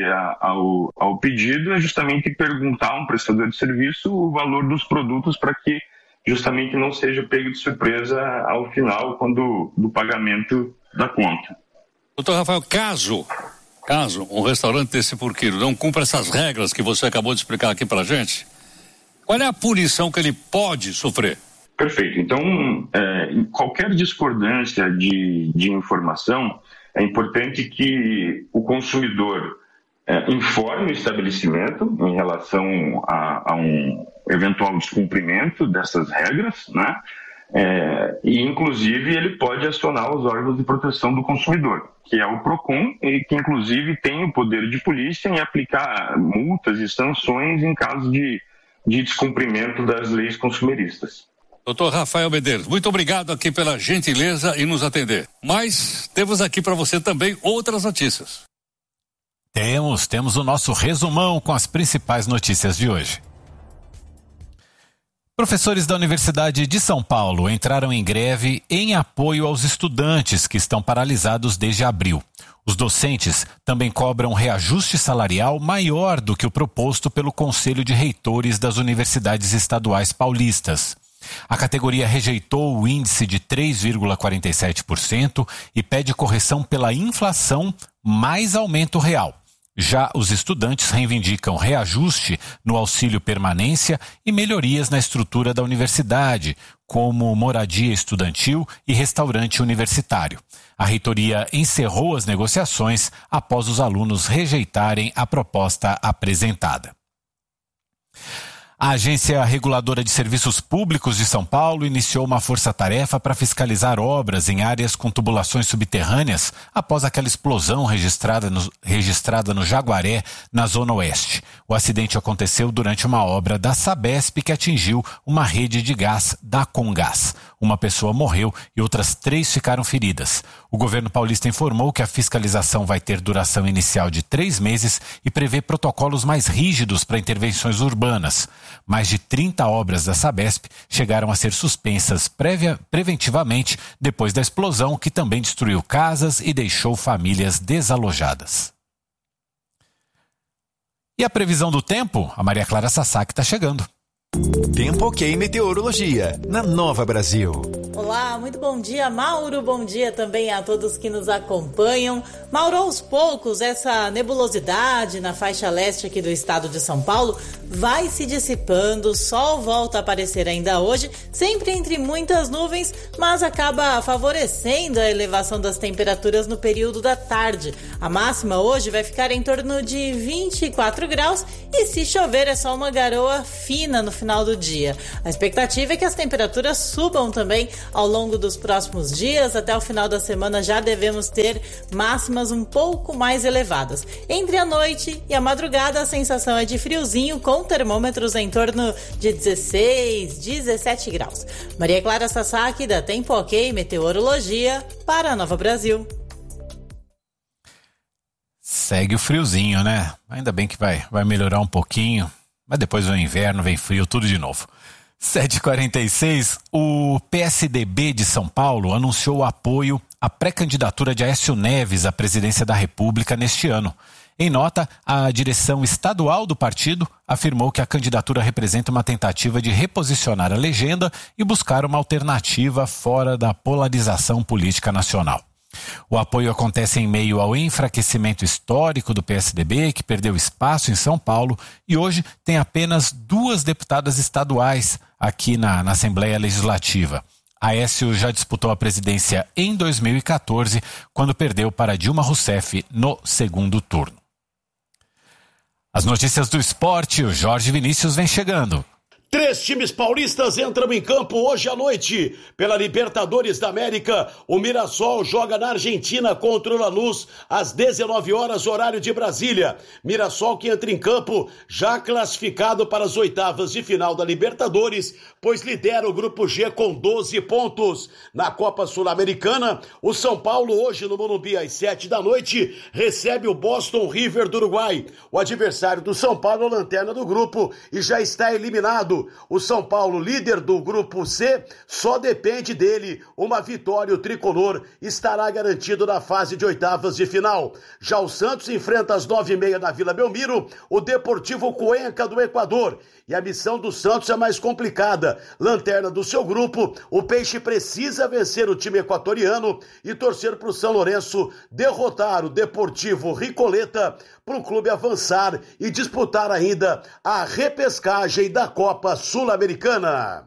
ao pedido é justamente perguntar a um prestador de serviço o valor dos produtos para que justamente não seja pego de surpresa ao final do pagamento da conta. Doutor Rafael, caso um restaurante desse por quilo não cumpra essas regras que você acabou de explicar aqui pra gente, qual é a punição que ele pode sofrer? Perfeito. Então, qualquer discordância de informação, é importante que o consumidor informe o estabelecimento em relação a um eventual descumprimento dessas regras, né? E, inclusive, ele pode acionar os órgãos de proteção do consumidor, que é o PROCON, e que, inclusive, tem o poder de polícia em aplicar multas e sanções em caso de descumprimento das leis consumeristas. Doutor Rafael Medeiros, muito obrigado aqui pela gentileza em nos atender. Mas temos aqui para você também outras notícias. Temos o nosso resumão com as principais notícias de hoje. Professores da Universidade de São Paulo entraram em greve em apoio aos estudantes que estão paralisados desde abril. Os docentes também cobram reajuste salarial maior do que o proposto pelo Conselho de Reitores das Universidades Estaduais Paulistas. A categoria rejeitou o índice de 3,47% e pede correção pela inflação mais aumento real. Já os estudantes reivindicam reajuste no auxílio permanência e melhorias na estrutura da universidade, como moradia estudantil e restaurante universitário. A reitoria encerrou as negociações após os alunos rejeitarem a proposta apresentada. A Agência Reguladora de Serviços Públicos de São Paulo iniciou uma força-tarefa para fiscalizar obras em áreas com tubulações subterrâneas após aquela explosão registrada no Jaguaré, na Zona Oeste. O acidente aconteceu durante uma obra da Sabesp que atingiu uma rede de gás da Comgás. Uma pessoa morreu e outras 3 ficaram feridas. O governo paulista informou que a fiscalização vai ter duração inicial de 3 meses e prevê protocolos mais rígidos para intervenções urbanas. Mais de 30 obras da Sabesp chegaram a ser suspensas preventivamente depois da explosão, que também destruiu casas e deixou famílias desalojadas. E a previsão do tempo? A Maria Clara Sasaki está chegando. Tempo Ok Meteorologia, na Nova Brasil. Olá, muito bom dia, Mauro. Bom dia também a todos que nos acompanham. Mauro, aos poucos, essa nebulosidade na faixa leste aqui do estado de São Paulo vai se dissipando, o sol volta a aparecer ainda hoje, sempre entre muitas nuvens, mas acaba favorecendo a elevação das temperaturas no período da tarde. A máxima hoje vai ficar em torno de 24 graus e, se chover, é só uma garoa fina no final do dia. A expectativa é que as temperaturas subam também ao longo dos próximos dias. Até o final da semana já devemos ter máximas um pouco mais elevadas. Entre a noite e a madrugada, a sensação é de friozinho, com termômetros em torno de 16, 17 graus. Maria Clara Sasaki, da Tempo Ok Meteorologia, para a Nova Brasil. Segue o friozinho, né? Ainda bem que vai melhorar um pouquinho, mas depois vem o inverno, vem frio, tudo de novo. 7h46, o PSDB de São Paulo anunciou o apoio à pré-candidatura de Aécio Neves à presidência da República neste ano. Em nota, a direção estadual do partido afirmou que a candidatura representa uma tentativa de reposicionar a legenda e buscar uma alternativa fora da polarização política nacional. O apoio acontece em meio ao enfraquecimento histórico do PSDB, que perdeu espaço em São Paulo e hoje tem apenas 2 deputadas estaduais aqui na Assembleia Legislativa. Aécio já disputou a presidência em 2014, quando perdeu para Dilma Rousseff no segundo turno. As notícias do esporte, o Jorge Vinícius vem chegando. 3 times paulistas entram em campo hoje à noite. Pela Libertadores da América, o Mirassol joga na Argentina contra o Lanús às 19 horas, horário de Brasília. Mirassol que entra em campo já classificado para as oitavas de final da Libertadores, pois lidera o grupo G com 12 pontos. Na Copa Sul-Americana, o São Paulo hoje no Morumbi às 7 da noite recebe o Boston River do Uruguai. O adversário do São Paulo é a lanterna do grupo e já está eliminado. O São Paulo, líder do grupo C, só depende dele. Uma vitória, o tricolor estará garantido na fase de oitavas de final. Já o Santos enfrenta às 9h30 na Vila Belmiro o Deportivo Cuenca do Equador. E a missão do Santos é mais complicada. Lanterna do seu grupo, o Peixe precisa vencer o time equatoriano e torcer para o São Lourenço derrotar o Deportivo Ricoleta para o clube avançar e disputar ainda a repescagem da Copa Sul-Americana.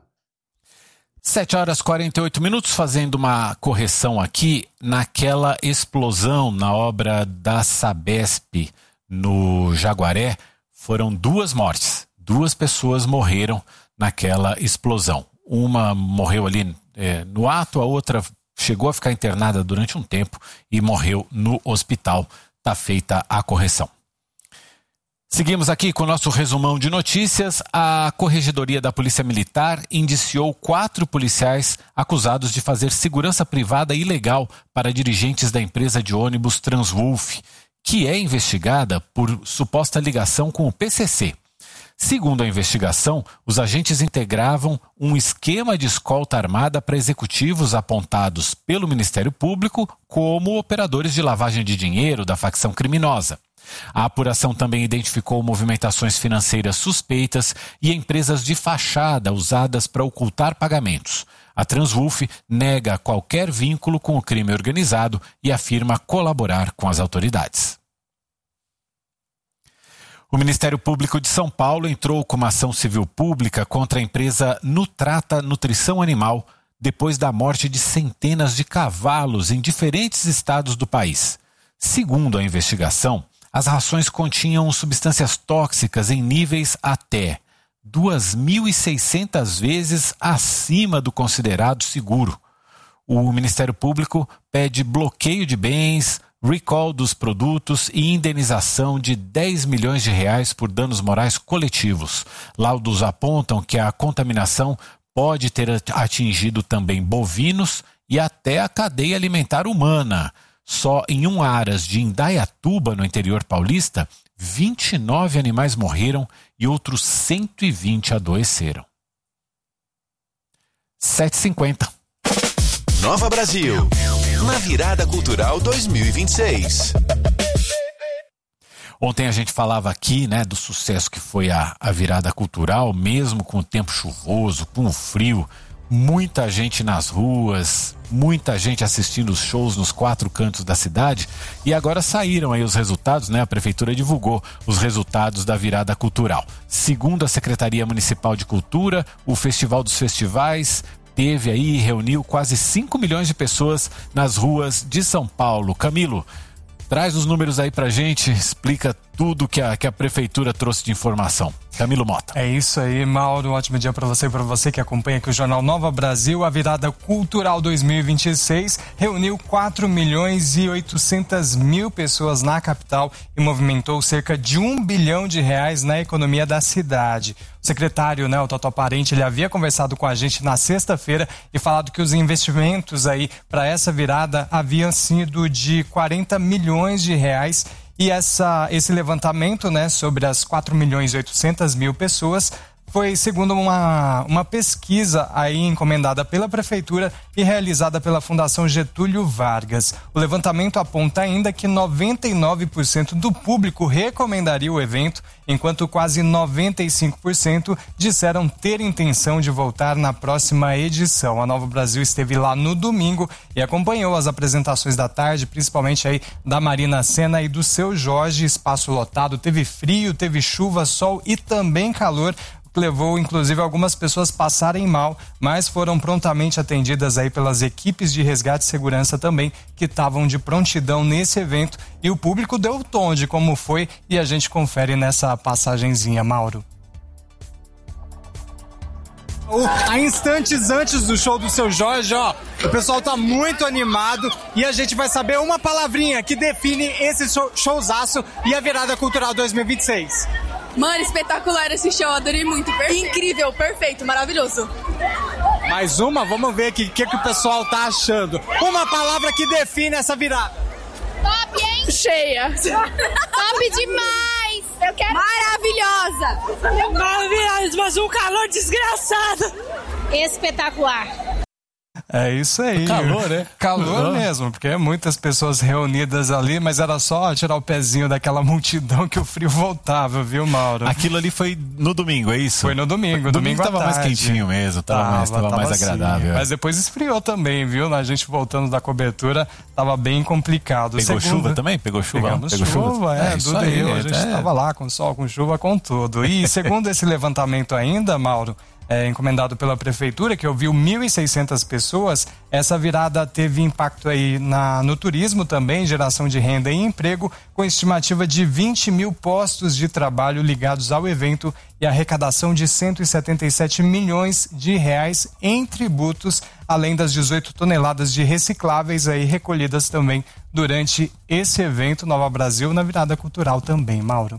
7h48, fazendo uma correção aqui naquela explosão na obra da Sabesp no Jaguaré. Foram 2 mortes. 2 pessoas morreram naquela explosão. Uma morreu ali no ato, a outra chegou a ficar internada durante um tempo e morreu no hospital. Está feita a correção. Seguimos aqui com o nosso resumão de notícias. A Corregedoria da Polícia Militar indiciou 4 policiais acusados de fazer segurança privada ilegal para dirigentes da empresa de ônibus Transwulf, que é investigada por suposta ligação com o PCC. Segundo a investigação, os agentes integravam um esquema de escolta armada para executivos apontados pelo Ministério Público como operadores de lavagem de dinheiro da facção criminosa. A apuração também identificou movimentações financeiras suspeitas e empresas de fachada usadas para ocultar pagamentos. A Transwulf nega qualquer vínculo com o crime organizado e afirma colaborar com as autoridades. O Ministério Público de São Paulo entrou com uma ação civil pública contra a empresa Nutrata Nutrição Animal depois da morte de centenas de cavalos em diferentes estados do país. Segundo a investigação, as rações continham substâncias tóxicas em níveis até 2.600 vezes acima do considerado seguro. O Ministério Público pede bloqueio de bens, recall dos produtos e indenização de R$10 milhões por danos morais coletivos. Laudos apontam que a contaminação pode ter atingido também bovinos e até a cadeia alimentar humana. Só em um Aras de Indaiatuba, no interior paulista, 29 animais morreram e outros 120 adoeceram. 7h50. Nova Brasil, na virada cultural 2026. Ontem a gente falava aqui, né, do sucesso que foi a virada cultural, mesmo com o tempo chuvoso, com o frio. muita gente nas ruas, muita gente assistindo os shows nos 4 cantos da cidade, e agora saíram aí os resultados, né? A prefeitura divulgou os resultados da virada cultural. Segundo a Secretaria Municipal de Cultura, o Festival dos Festivais teve aí, reuniu quase 5 milhões de pessoas nas ruas de São Paulo. Camilo, traz os números aí pra gente, explica tudo que a prefeitura trouxe de informação. Camilo Mota. É isso aí, Mauro. Um ótimo dia para você que acompanha aqui o Jornal Nova Brasil. A virada cultural 2026 reuniu 4.800.000 pessoas na capital e movimentou cerca de R$1 bilhão na economia da cidade. O secretário, o Totó Parente, ele havia conversado com a gente na sexta-feira e falado que os investimentos aí para essa virada haviam sido de R$40 milhões. E esse levantamento, sobre as 4.800.000 pessoas foi segundo uma pesquisa aí encomendada pela Prefeitura e realizada pela Fundação Getúlio Vargas. O levantamento aponta ainda que 99% do público recomendaria o evento, enquanto quase 95% disseram ter intenção de voltar na próxima edição. A Nova Brasil esteve lá no domingo e acompanhou as apresentações da tarde, principalmente aí da Marina Sena e do Seu Jorge. Espaço lotado, teve frio, teve chuva, sol e também calor, levou inclusive algumas pessoas passarem mal, mas foram prontamente atendidas aí pelas equipes de resgate e segurança também, que estavam de prontidão nesse evento, e o público deu o tom de como foi e a gente confere nessa passagenzinha, Mauro. Há instantes antes do show do Seu Jorge, o pessoal tá muito animado e a gente vai saber uma palavrinha que define esse showzaço e a virada cultural 2026. Mano, espetacular esse show, adorei muito. Incrível, perfeito, maravilhoso. Mais uma? Vamos ver aqui o que o pessoal tá achando. Uma palavra que define essa virada. Top, hein? Cheia. Top demais. Eu quero... Maravilhosa. Maravilhosa, mas um calor desgraçado. Espetacular. É isso aí. Calor, né? Calor mesmo, porque muitas pessoas reunidas ali, mas era só tirar o pezinho daquela multidão que o frio voltava, viu, Mauro? Aquilo ali foi no domingo, é isso? Foi no domingo. Domingo tava mais quentinho mesmo, tava mais agradável. Mas depois esfriou também, viu? A gente voltando da cobertura, tava bem complicado. Pegou chuva também? Pegou chuva? Pegamos chuva, tudo aí. A gente tava lá com sol, com chuva, com tudo. E segundo esse levantamento ainda, Mauro, encomendado pela Prefeitura, que ouviu 1.600 pessoas, essa virada teve impacto aí no turismo também, geração de renda e emprego, com estimativa de 20 mil postos de trabalho ligados ao evento e arrecadação de R$177 milhões em tributos, além das 18 toneladas de recicláveis aí recolhidas também durante esse evento Nova Brasil, na virada cultural também, Mauro.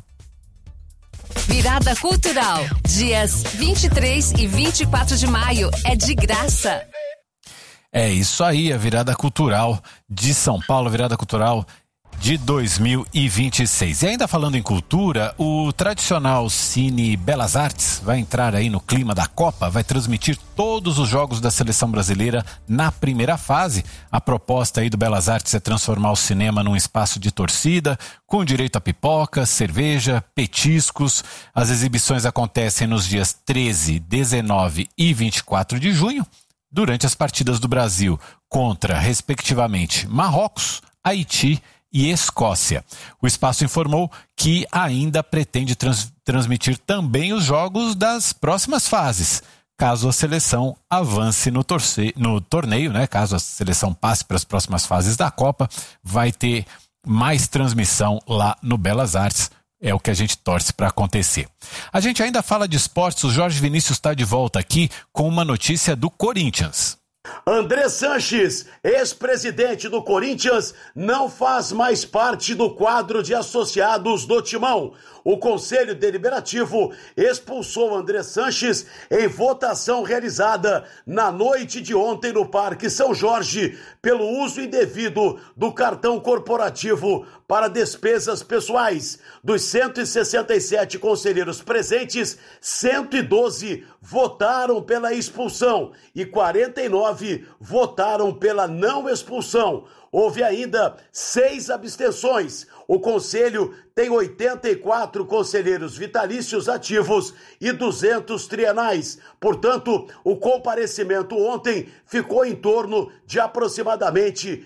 Virada Cultural, dias 23 e 24 de maio, é de graça. É isso aí, a virada cultural de São Paulo, a virada cultural de 2026. E ainda falando em cultura, o tradicional Cine Belas Artes vai entrar aí no clima da Copa, vai transmitir todos os jogos da seleção brasileira na primeira fase. A proposta aí do Belas Artes é transformar o cinema num espaço de torcida, com direito a pipoca, cerveja, petiscos. As exibições acontecem nos dias 13, 19 e 24 de junho, durante as partidas do Brasil contra, respectivamente, Marrocos, Haiti e Escócia. O espaço informou que ainda pretende transmitir também os jogos das próximas fases, caso a seleção avance no torneio, caso a seleção passe para as próximas fases da Copa, vai ter mais transmissão lá no Belas Artes. É o que a gente torce para acontecer. A gente ainda fala de esportes, o Jorge Vinícius está de volta aqui com uma notícia do Corinthians. André Sanches, ex-presidente do Corinthians, não faz mais parte do quadro de associados do Timão. O Conselho Deliberativo expulsou André Sanches em votação realizada na noite de ontem no Parque São Jorge pelo uso indevido do cartão corporativo para despesas pessoais. Dos 167 conselheiros presentes, 112 votaram pela expulsão e 49 19 votaram pela não expulsão. Houve ainda 6 abstenções. O Conselho tem 84 conselheiros vitalícios ativos e 200 trienais. Portanto, o comparecimento ontem ficou em torno de aproximadamente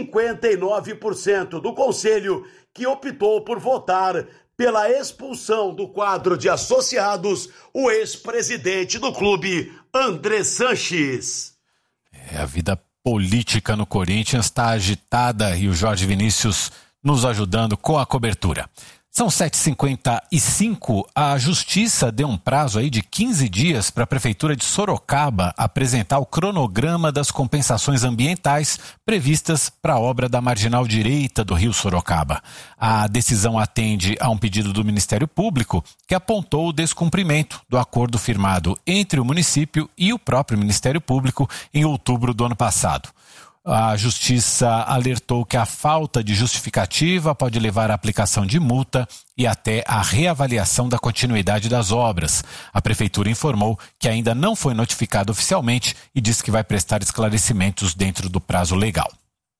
59% do Conselho, que optou por votar pela expulsão do quadro de associados, o ex-presidente do clube, André Sanches. A vida política no Corinthians está agitada e o Jorge Vinícius nos ajudando com a cobertura. São 7h55, a Justiça deu um prazo aí de 15 dias para a Prefeitura de Sorocaba apresentar o cronograma das compensações ambientais previstas para a obra da Marginal Direita do Rio Sorocaba. A decisão atende a um pedido do Ministério Público que apontou o descumprimento do acordo firmado entre o município e o próprio Ministério Público em outubro do ano passado. A Justiça alertou que a falta de justificativa pode levar à aplicação de multa e até à reavaliação da continuidade das obras. A Prefeitura informou que ainda não foi notificada oficialmente e disse que vai prestar esclarecimentos dentro do prazo legal.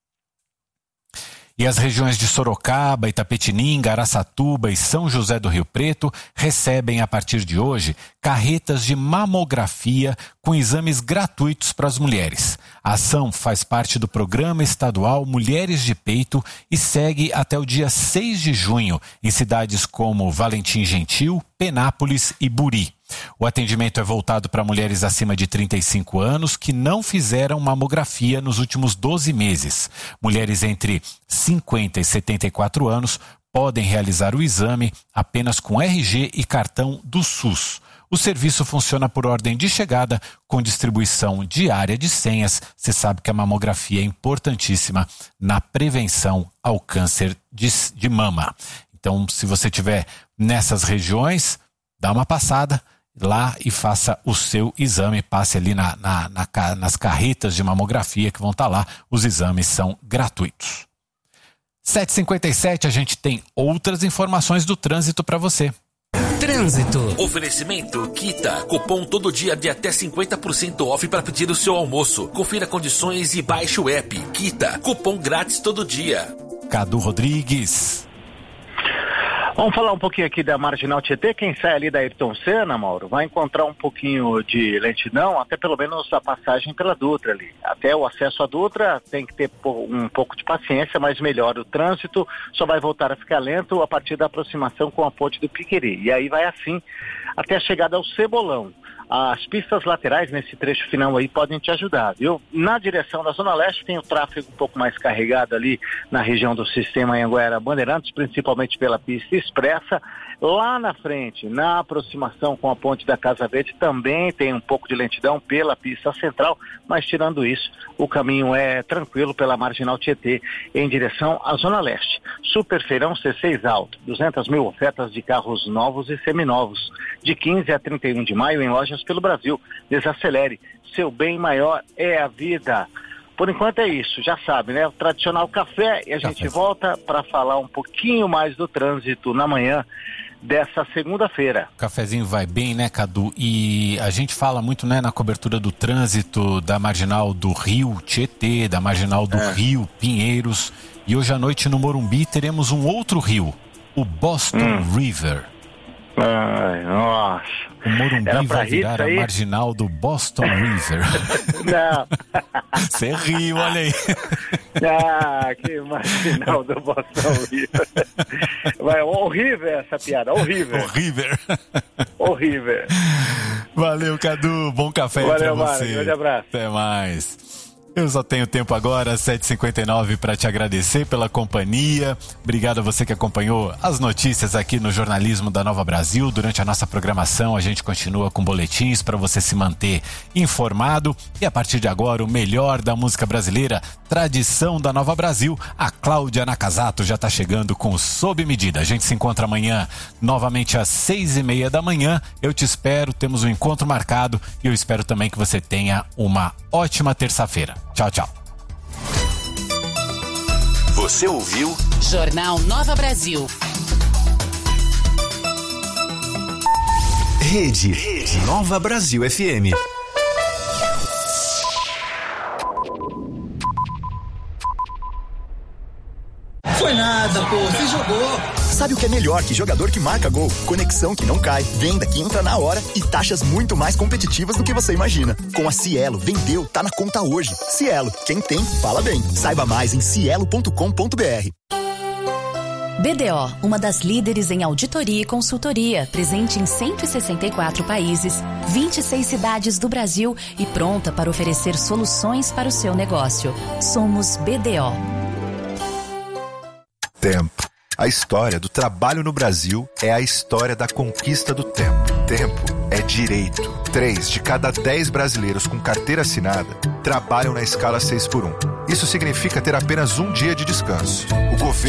E as regiões de Sorocaba, Itapetininga, Araçatuba e São José do Rio Preto recebem a partir de hoje carretas de mamografia com exames gratuitos para as mulheres. A ação faz parte do programa estadual Mulheres de Peito e segue até o dia 6 de junho em cidades como Valentim Gentil, Penápolis e Buri. O atendimento é voltado para mulheres acima de 35 anos que não fizeram mamografia nos últimos 12 meses. Mulheres entre 50 e 74 anos podem realizar o exame apenas com RG e cartão do SUS. O serviço funciona por ordem de chegada, com distribuição diária de senhas. Você sabe que a mamografia é importantíssima na prevenção ao câncer de mama. Então, se você estiver nessas regiões, dá uma passada lá e faça o seu exame. Passe ali nas carretas de mamografia que vão estar lá. Os exames são gratuitos. 7h57, a gente tem outras informações do trânsito para você. Trânsito. Oferecimento Kita. Cupom todo dia de até 50% off para pedir o seu almoço. Confira condições e baixe o app. Kita. Cupom grátis todo dia. Cadu Rodrigues. Vamos falar um pouquinho aqui da Marginal Tietê. Quem sai ali da Ayrton Senna, Mauro, vai encontrar um pouquinho de lentidão, até pelo menos a passagem pela Dutra ali. Até o acesso à Dutra tem que ter um pouco de paciência, mas melhora o trânsito. Só vai voltar a ficar lento a partir da aproximação com a ponte do Piqueri. E aí vai assim até a chegada ao Cebolão. As pistas laterais nesse trecho final aí podem te ajudar, viu? Na direção da Zona Leste tem o tráfego um pouco mais carregado ali na região do sistema Anhanguera-Bandeirantes, principalmente pela pista expressa. Lá na frente, na aproximação com a ponte da Casa Verde, também tem um pouco de lentidão pela pista central, mas tirando isso, o caminho é tranquilo pela Marginal Tietê em direção à Zona Leste. Super Feirão C6 Alto, 200 mil ofertas de carros novos e seminovos, de 15 a 31 de maio em lojas pelo Brasil. Desacelere, seu bem maior é a vida. Por enquanto é isso, já sabe, né? O tradicional café, e a gente volta para falar um pouquinho mais do trânsito na manhã dessa segunda-feira. O cafezinho vai bem, né, Cadu? E a gente fala muito, né, na cobertura do trânsito da Marginal do Rio Tietê, da Marginal do Rio Pinheiros. E hoje à noite no Morumbi teremos um outro rio, o Boston River. Ai, nossa. O Morumbi vai virar a Marginal do Boston River. Não. Você riu, olha aí. Ah, que Marginal do Boston River. Vai, horrível essa piada, horrível. Horrível. Valeu, Cadu, bom café pra você. Valeu, Mário, grande abraço. Até mais. Eu só tenho tempo agora, 7h59, para te agradecer pela companhia. Obrigado a você que acompanhou as notícias aqui no Jornalismo da Nova Brasil. Durante a nossa programação, a gente continua com boletins para você se manter informado. E a partir de agora, o melhor da música brasileira, tradição da Nova Brasil, a Cláudia Nakazato já está chegando com Sob Medida. A gente se encontra amanhã, novamente às 6h30 da manhã. Eu te espero, temos um encontro marcado e eu espero também que você tenha uma ótima terça-feira. Tchau, tchau. Você ouviu? Jornal Nova Brasil. Rede Nova Brasil FM. Foi nada, pô, você jogou. Sabe o que é melhor que jogador que marca gol? Conexão que não cai, venda que entra na hora e taxas muito mais competitivas do que você imagina. Com a Cielo, vendeu, tá na conta hoje. Cielo, quem tem, fala bem. Saiba mais em cielo.com.br. BDO, uma das líderes em auditoria e consultoria, presente em 164 países, 26 cidades do Brasil e pronta para oferecer soluções para o seu negócio. Somos BDO. Tempo. A história do trabalho no Brasil é a história da conquista do tempo. Tempo é direito. 3 de cada 10 brasileiros com carteira assinada trabalham na escala 6x1. Isso significa ter apenas um dia de descanso. O governo